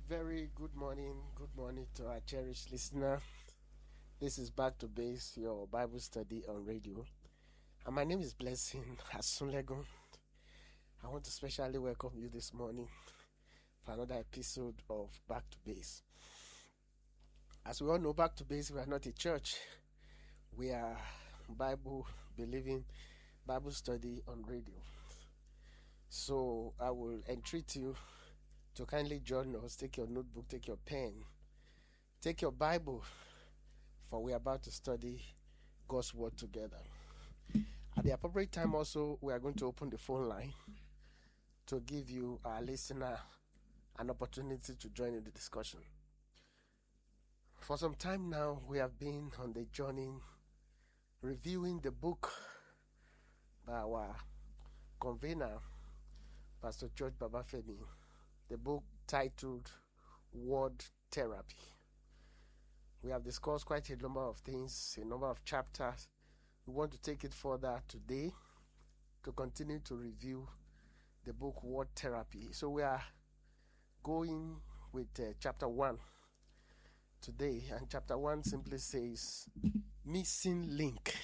Very good morning to our cherished listener. This is Back to Base, your Bible study on radio. And my name is Blessing Asunlegun. I want to specially welcome you this morning for another episode of Back to Base. As we all know, Back to Base, we are not a church. We are Bible believing Bible study on radio. So I will entreat you to kindly join us. Take your notebook, take your pen, take your Bible, for we are about to study God's Word together. At the appropriate time also, we are going to open the phone line to give you, our listener, an opportunity to join in the discussion. For some time now, we have been on the journey reviewing the book by our convener, Pastor George Babafemi, the book titled Word Therapy. We have discussed quite a number of things, a number of chapters. We want to take it further today to continue to review the book Word Therapy. So we are going with chapter 1 today, and chapter 1 simply says missing link.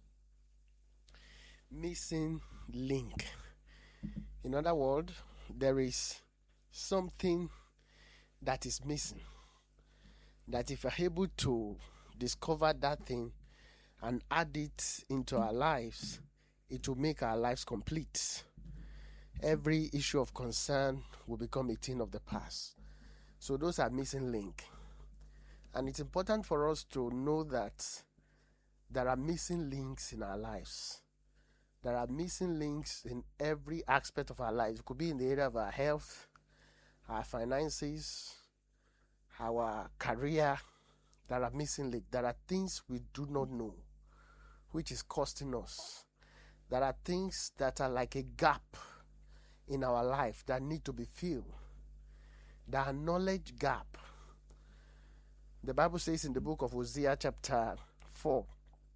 Missing link. In other words, there is something that is missing, that if you're able to discover that thing and add it into our lives, it will make our lives complete. Every issue of concern will become a thing of the past. So those are missing link. And it's important for us to know that there are missing links in our lives. There are missing links in every aspect of our lives. It could be in the area of our health, our finances, our career. There are missing links. There are things we do not know, which is costing us. There are things that are like a gap in our life that need to be filled. There are knowledge gap. The Bible says in the book of Hosea chapter 4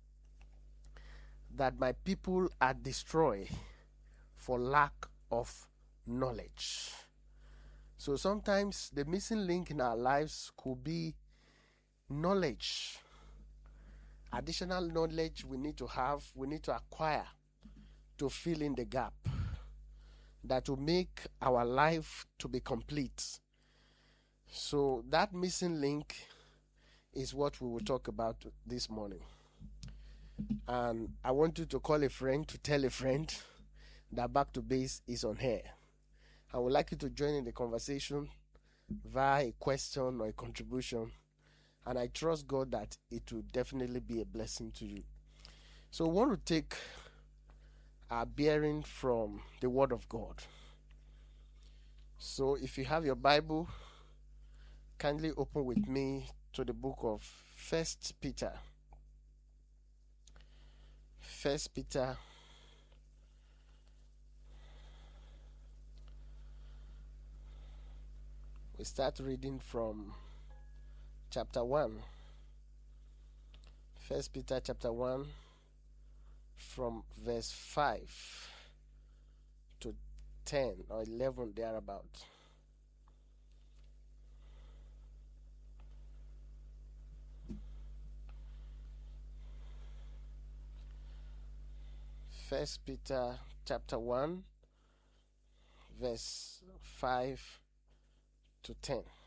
that my people are destroyed for lack of knowledge. So sometimes the missing link in our lives could be knowledge. Additional knowledge we need to have, we need to acquire to fill in the gap that will make our life to be complete. So that missing link is what we will talk about this morning. And I want you to call a friend to tell a friend that Back to Base is on air. I would like you to join in the conversation via a question or a contribution. And I trust God that it will definitely be a blessing to you. So we want to take our bearing from the Word of God. So if you have your Bible, kindly open with me to the book of 1 Peter. 1 Peter we start reading from chapter 1. 1 Peter chapter 1 from verse 5 to 10 or 11 thereabout. First Peter chapter 1 verse 5 to 10.